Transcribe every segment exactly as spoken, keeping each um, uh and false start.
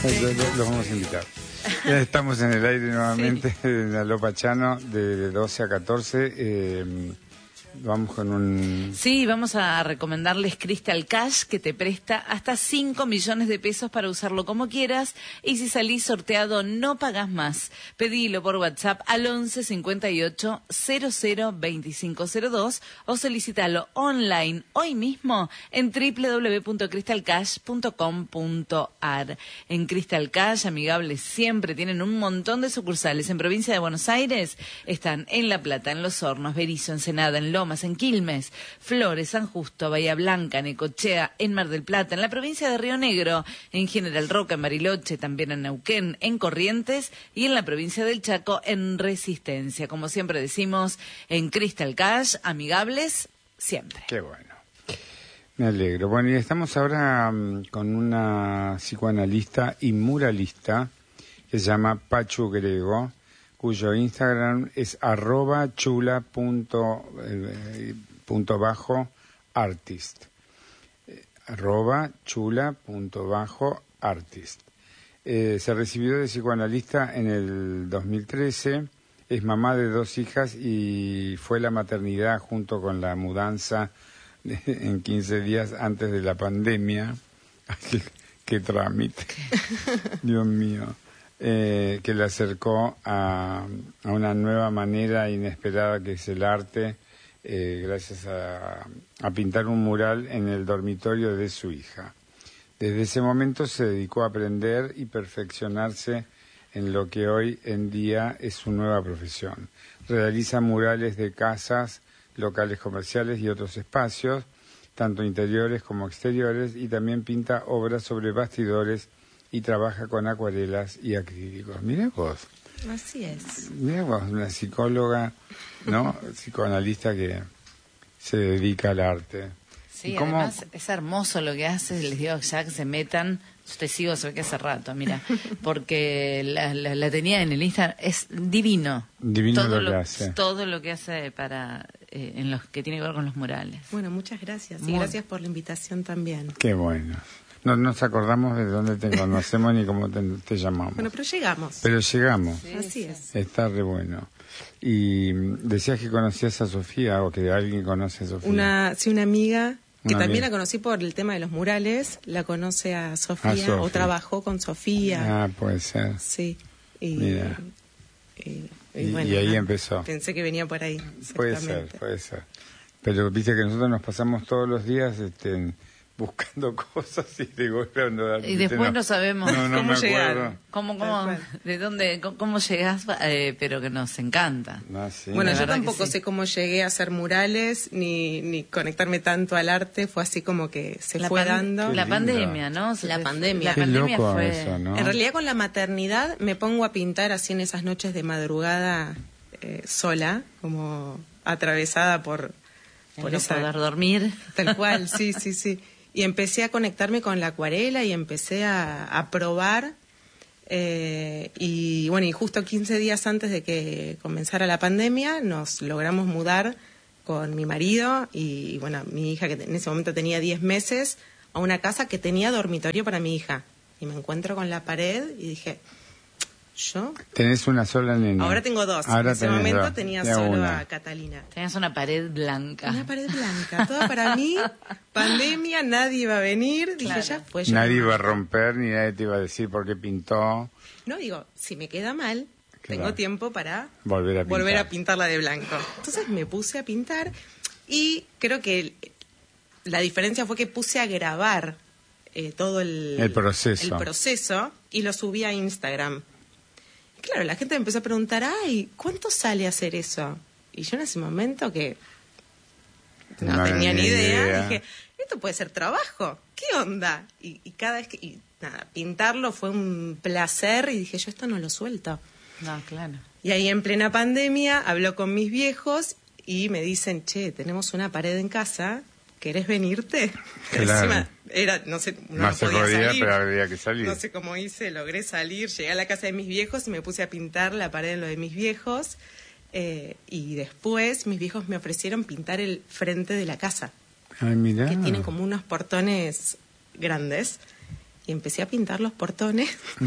Los vamos a invitar. Ya estamos en el aire nuevamente, sí. En Aló Pachano, de doce a catorce. Eh, vamos con un... Sí, vamos a recomendarles Crystal Cash, que te presta hasta cinco millones de pesos para usarlo como quieras. Y si salís sorteado, no pagás más. Pedilo por WhatsApp al once cincuenta y ocho cero cero veinticinco cero dos o solicitalo online hoy mismo en doble u doble u doble u punto crystal cash punto com punto a r. En Crystal Cash, amigables siempre, tienen un montón de sucursales. En Provincia de Buenos Aires están en La Plata, en Los Hornos, Berisso, Ensenada, en Lomas, en Quilmes, Flores, San Justo, Bahía Blanca, Necochea, en Mar del Plata, en la provincia de Río Negro, en General Roca, en Bariloche, también en Neuquén, en Corrientes y en la provincia del Chaco, en Resistencia. Como siempre decimos, en Crystal Cash, amigables siempre. Qué bueno. Me alegro. Bueno, y estamos ahora um, con una psicoanalista y muralista que se llama Pachu Grego, cuyo Instagram es arroba chula punto, eh, punto bajo artist. Eh, arroba chula punto bajo artist. Eh, se recibió de psicoanalista en el dos mil trece, es mamá de dos hijas y fue la maternidad junto con la mudanza de, en quince días antes de la pandemia. qué, qué trámite, Dios mío. Eh, que le acercó a, a una nueva manera inesperada que es el arte, eh, gracias a, a pintar un mural en el dormitorio de su hija. Desde ese momento se dedicó a aprender y perfeccionarse en lo que hoy en día es su nueva profesión. Realiza murales de casas, locales comerciales y otros espacios, tanto interiores como exteriores, y también pinta obras sobre bastidores y trabaja con acuarelas y acrílicos. Mirá vos. Así es. Mirá vos, una psicóloga, ¿no? Psicoanalista que se dedica al arte. Sí, cómo... además es hermoso lo que hace. Les digo ya que se metan. Yo te sigo, se ve que hace rato, mira. Porque la, la, la tenía en el Instagram. Es divino. Divino todo lo que lo, hace. Todo lo que hace para eh, en los que tiene que ver con los murales. Bueno, muchas gracias. Muy... Y gracias por la invitación también. Qué bueno. No nos acordamos de dónde te conocemos ni cómo te, te llamamos. Bueno, pero llegamos. Pero llegamos. Sí, así es. Está re bueno. Y decías que conocías a Sofía o que alguien conoce a Sofía. Una, sí, una amiga que una también amiga. La conocí por el tema de los murales. La conoce a Sofía, a Sofía. O trabajó con Sofía. Ah, puede ser. Sí. Y, Mira. Y, y, y, bueno, y ahí ah, empezó. Pensé que venía por ahí. Puede ser, puede ser. Pero viste que nosotros nos pasamos todos los días este, en, buscando cosas y de golpe no, y después no, no sabemos no, no cómo me llegar, cómo, cómo, de dónde, cómo, cómo llegás, eh, pero que nos encanta. Ah, sí. Bueno, la yo tampoco sí. sé cómo llegué a hacer murales ni, ni conectarme tanto al arte, fue así como que se la fue pan, dando. La pandemia, ¿no? La pandemia. La pandemia loco fue. Eso, ¿no? En realidad con la maternidad me pongo a pintar así en esas noches de madrugada eh, sola, como atravesada por por por esa poder dormir. Tal cual, sí, sí, sí. Y empecé a conectarme con la acuarela y empecé a, a probar. Eh, y bueno, y justo quince días antes de que comenzara la pandemia, nos logramos mudar con mi marido y, bueno, mi hija, que en ese momento tenía diez meses, a una casa que tenía dormitorio para mi hija. Y me encuentro con la pared y dije, ¿yo? Tenés una sola nena. Ahora tengo dos. Ahora en ese momento dos. tenía ya solo una. a Catalina. Tenías una pared blanca. Una pared blanca, toda para mí, pandemia, nadie iba a venir. Dije, claro. ya fue. Nadie iba a romper, ni nadie te iba a decir por qué pintó. No, digo, si me queda mal, claro, tengo tiempo para volver a, volver a pintarla de blanco. Entonces me puse a pintar y creo que la diferencia fue que puse a grabar eh, todo el, el proceso. el proceso y lo subí a Instagram. Claro, la gente me empezó a preguntar, ay, ¿cuánto sale hacer eso? Y yo en ese momento que no, no tenía ni idea, idea, dije, esto puede ser trabajo, ¿qué onda? Y, y cada vez que, y nada, pintarlo fue un placer y dije, yo esto no lo suelto. No, claro. Y ahí en plena pandemia habló con mis viejos y me dicen, che, tenemos una pared en casa, ¿querés venirte? Claro. Encima, era, no sé, no, no se podía podía, salir. pero había que salir. No sé cómo hice, logré salir, llegué a la casa de mis viejos y me puse a pintar la pared en lo de mis viejos. Eh, y después mis viejos me ofrecieron pintar el frente de la casa. Ay, mirá. Que tienen como unos portones grandes. y empecé a pintar los portones.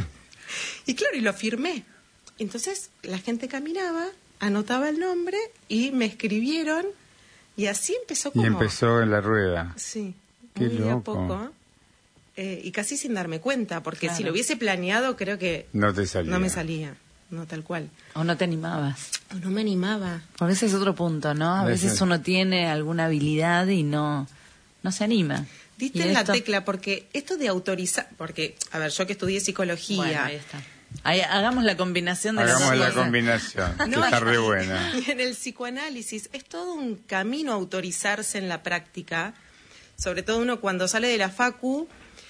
Y claro, y lo firmé. Entonces la gente caminaba, anotaba el nombre y me escribieron y así empezó como... Y empezó en la rueda. Sí, Qué muy de a loco. poco. Eh, y casi sin darme cuenta, porque Claro. si lo hubiese planeado creo que No te salía. no me salía, no tal cual. O no te animabas. O no me animaba. Porque ese es otro punto, ¿no? A Ese- veces uno tiene alguna habilidad y no, no se anima. Diste Y en la esto- tecla, porque esto de autorizar, porque, a ver, yo que estudié psicología, Bueno, ahí está. Ahí, hagamos la combinación de las Hagamos dos la cosas. combinación, que No, está y- re buena. y en el psicoanálisis es todo un camino autorizarse en la práctica, sobre todo uno cuando sale de la facu,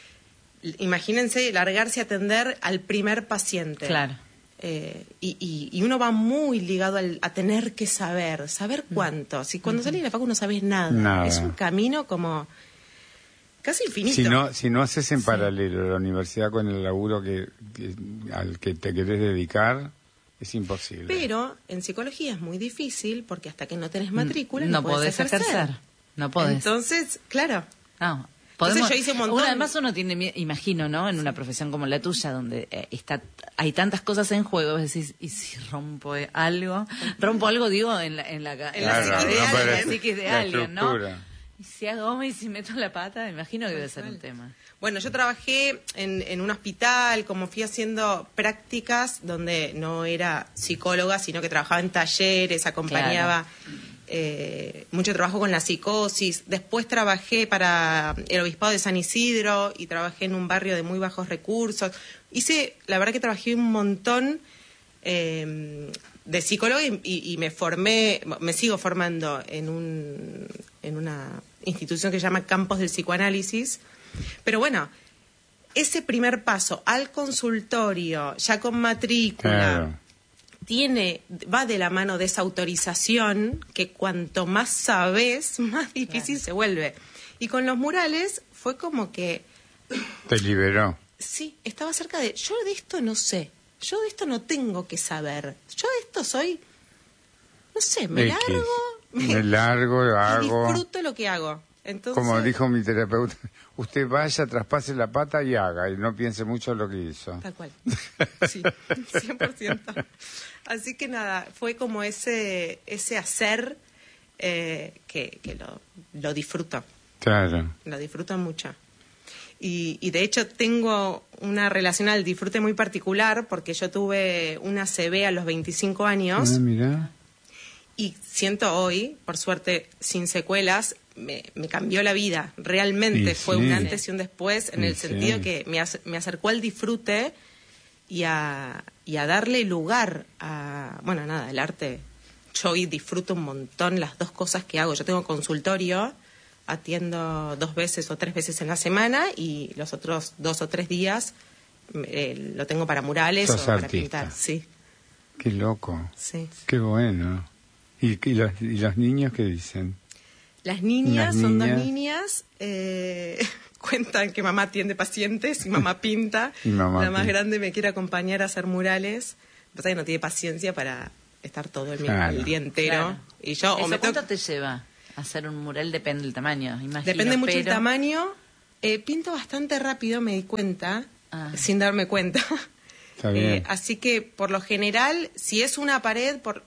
imagínense largarse a atender al primer paciente. Claro. Eh, y, y- y uno va muy ligado al- a tener que saber, saber cuánto. Si cuando salís de la facu no sabes nada. Nada. Es un camino como casi infinito. Si no, si no haces en paralelo la universidad con el laburo que, que- al que te querés dedicar, es imposible. Pero en psicología es muy difícil porque hasta que no tenés matrícula no no, podés podés ejercer. ejercer. No podés. Entonces, claro. No. Entonces Podemos, yo hice un montón. Uno, además uno tiene, mie- imagino, ¿no? En una profesión como la tuya, donde eh, está, hay tantas cosas en juego, vos decís, ¿y si rompo eh, algo? Rompo algo, digo, en la, en la, en la Claro, psique de rompo alguien, la- la psiquis de la alguien, ¿no? estructura. Y si hago y si meto la pata, me imagino que debe ser un tema. Bueno, yo trabajé en, en un hospital, como fui haciendo prácticas donde no era psicóloga, sino que trabajaba en talleres, acompañaba eh, mucho trabajo con la psicosis. Después trabajé para el Obispado de San Isidro y trabajé en un barrio de muy bajos recursos. Hice, la verdad que trabajé un montón eh, de psicóloga y, y- y me formé, me sigo formando en, un, en una institución que se llama Campos del Psicoanálisis. Pero bueno, ese primer paso al consultorio, ya con matrícula, Claro. tiene, va de la mano de esa autorización que cuanto más sabes, más difícil se vuelve. Y con los murales fue como que, Te liberó. sí, estaba cerca de, yo de esto no sé, yo de esto no tengo que saber, yo de esto soy, no sé, me X. largo, Me largo, y hago. disfruto lo que hago. Entonces, Como dijo mi terapeuta, usted vaya, traspase la pata y haga, y no piense mucho en lo que hizo. Tal cual. Sí, cien por ciento. Así que nada, fue como ese ese hacer eh, que, que lo, lo disfruto, Claro. lo disfruto mucho. Y, y de hecho tengo una relación al disfrute muy particular porque yo tuve una C B a los veinticinco años Ah, mirá. y siento hoy, por suerte, sin secuelas, me, me cambió la vida. Realmente Y fue sí. un antes y un después, en Y el sí. sentido que me, ac- me acercó al disfrute y a, y a darle lugar a, bueno, nada, el arte. Yo hoy disfruto un montón las dos cosas que hago. Yo tengo consultorio, atiendo dos veces o tres veces en la semana y los otros dos o tres días eh, lo tengo para murales Sos o para artista. pintar. Sí, Qué loco. sí. Qué bueno. ¿Y, y los, y los niños qué dicen? Las niñas Las son dos niñas. niñas, eh, cuentan que mamá atiende pacientes y mamá pinta. Y mamá la más pinta. grande me quiere acompañar a hacer murales. Pasa que no tiene paciencia para estar todo el, Claro. el día entero. Claro. Y yo o ¿Eso me cuánto toca- te lleva? Hacer un mural depende del tamaño, imagino. Depende mucho el pero- tamaño. Eh, pinto bastante rápido, me di cuenta, Ah. sin darme cuenta. Está bien. Eh, así que, por lo general, si es una pared, por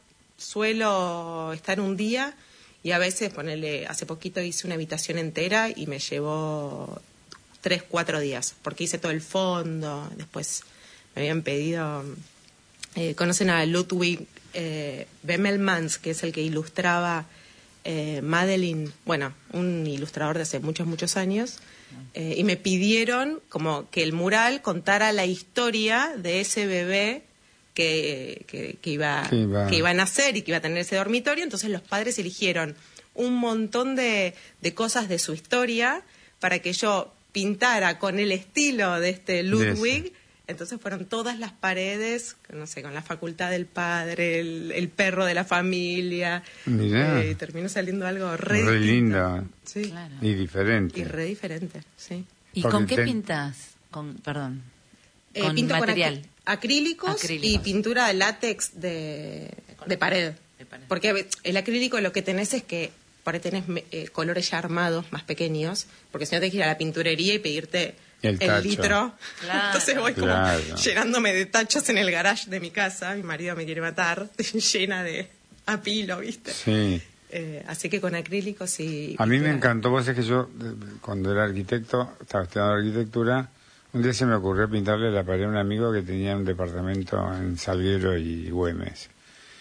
suelo estar un día y a veces, ponerle, hace poquito hice una habitación entera y me llevó tres, cuatro días, porque hice todo el fondo, después me habían pedido, eh, conocen a Ludwig eh, Bemelmans, que es el que ilustraba eh, Madeline, bueno, un ilustrador de hace muchos, muchos años, eh, y me pidieron como que el mural contara la historia de ese bebé que, que, que iba, Que iba- que iba a nacer y que iba a tener ese dormitorio. Entonces los padres eligieron un montón de, de cosas de su historia para que yo pintara con el estilo de este Ludwig. ese. Entonces fueron todas las paredes, no sé, con la facultad del padre, el, el perro de la familia. Mirá. Eh, y terminó saliendo algo re, Re distinto. lindo. Sí. Claro. Y diferente. Y re diferente, sí. ¿Y Porque con qué ten- pintas? Con, perdón. Eh, con pinto material. con acri- acrílicos, Acrílicos. y pintura de látex de, de pared. De pared. Porque el acrílico lo que tenés es que por ahí tenés eh, colores ya armados, más pequeños, porque si no tenés que ir a la pinturería y pedirte El el, tacho. litro. Claro. Entonces voy como Claro. llenándome de tachos en el garage de mi casa. Mi marido me quiere matar, llena de apilo, ¿viste? Sí. Eh, así que con acrílico sí. A mí me queda. encantó, vos sabés que yo, eh, cuando era arquitecto, estaba estudiando arquitectura, un día se me ocurrió pintarle la pared a un amigo que tenía un departamento en Salguero y Güemes.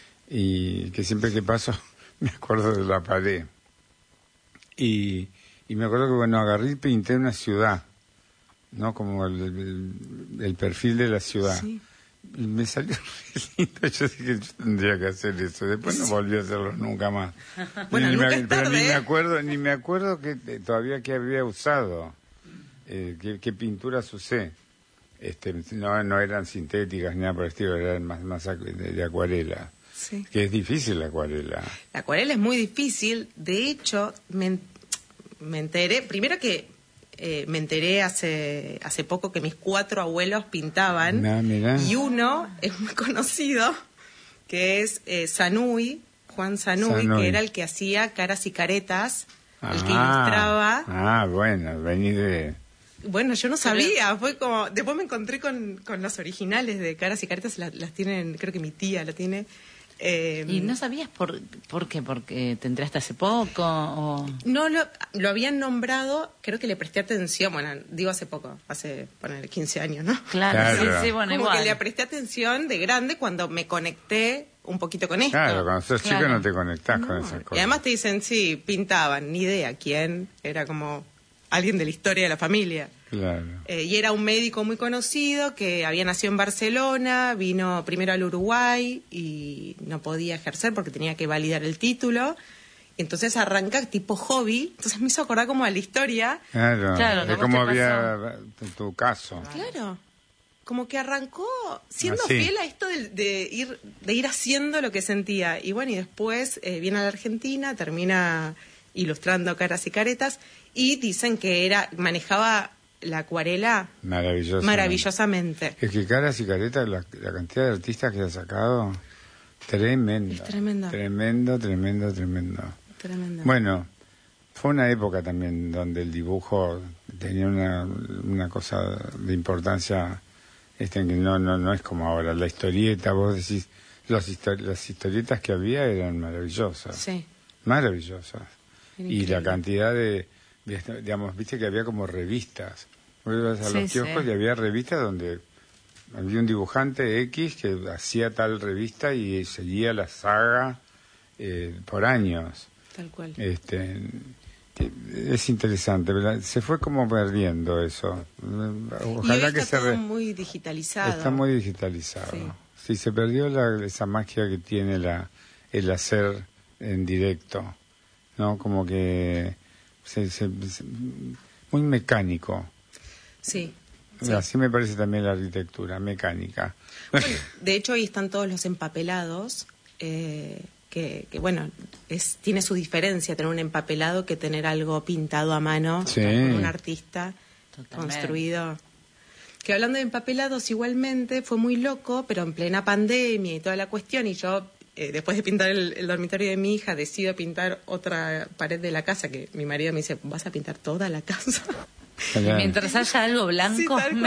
Y que siempre que paso me acuerdo de la pared. Y, y me acuerdo que, bueno, agarré y pinté una ciudad, ¿no? Como el, el, el perfil de la ciudad. Sí. Y me salió re lindo. Yo dije, yo tendría que hacer eso. Después no volví a hacerlo nunca más. Bueno, ni nunca me, es pero ni tarde, me ¿eh? acuerdo, ni me acuerdo que eh, todavía que había usado, eh, qué, qué pinturas usé. Este, no, no eran sintéticas ni nada por el estilo, eran más, más acu- de, de acuarela. Sí. Que es difícil la acuarela. La acuarela es muy difícil. De hecho, me, en- me enteré, primero que eh, me enteré hace hace poco que mis cuatro abuelos pintaban. Ah, mirá. Y uno es muy conocido, que es eh, Sanui, Juan Sanui, Sanui. que era el que hacía Caras y Caretas, el que Ah, ilustraba. Ah, bueno, vení de... Bueno, yo no sabía, fue como... Después me encontré con, con los originales de Caras y Caretas, las, las tienen, creo que mi tía la tiene. Eh, ¿Y no sabías por, por qué? ¿Porque te enteraste hace poco? O... No, lo, lo habían nombrado, creo que le presté atención, bueno, digo hace poco, hace, poner quince años, ¿no? Claro, Claro. sí, sí, bueno, Como igual. que le presté atención de grande cuando me conecté un poquito con esto. Claro, cuando sos chico Claro. no te conectás con No, esas y cosas. además te dicen, sí, pintaban, ni idea quién, era como alguien de la historia de la familia. Claro. Eh, y era un médico muy conocido que había nacido en Barcelona, vino primero al Uruguay y no podía ejercer porque tenía que validar el título. Y entonces arranca tipo hobby, entonces me hizo acordar como a la historia. Claro, Claro, de ¿cómo cómo te había tu, tu caso. Claro. Como que arrancó siendo Así. fiel a esto de, de ir de ir haciendo lo que sentía. Y bueno, y después eh, viene a la Argentina, termina ilustrando Caras y Caretas y dicen que era manejaba la acuarela Maravilloso. maravillosamente. Es que Caras y Caretas, la, la cantidad de artistas que ha sacado, tremendo. Es tremendo. Tremendo, tremendo, tremendo. Tremendo. Bueno, fue una época también donde el dibujo tenía una, una cosa de importancia, este, que no, no, no es como ahora. La historieta, vos decís, los histo- las historietas que había eran maravillosas. Sí. Maravillosas. Era Y la increíble. cantidad de, de- digamos, viste que había como revistas. Vos ibas a Sí, los kioscos sí. y había revistas donde había un dibujante X que hacía tal revista y seguía la saga eh, por años. Tal cual. Este, es interesante, ¿verdad? Se fue como perdiendo eso. y hoy Ojalá está que se todo re- muy digitalizado. está muy digitalizado. Sí. Sí, se perdió la, esa magia que tiene la el hacer en directo, ¿no? Como que se, se- se- muy mecánico. Sí. Sí. Así me parece también la arquitectura, mecánica. Bueno, de hecho, ahí están todos los empapelados, eh, que, que, bueno, es, tiene su diferencia tener un empapelado que tener algo pintado a mano Sí. por un artista Totalmente. construido. Que hablando de empapelados, igualmente fue muy loco, pero en plena pandemia y toda la cuestión, y yo, eh, después de pintar el, el dormitorio de mi hija, decido pintar otra pared de la casa, que mi marido me dice, ¿vas a pintar toda la casa? Claro. Mientras haya algo blanco, Sí, tal cual.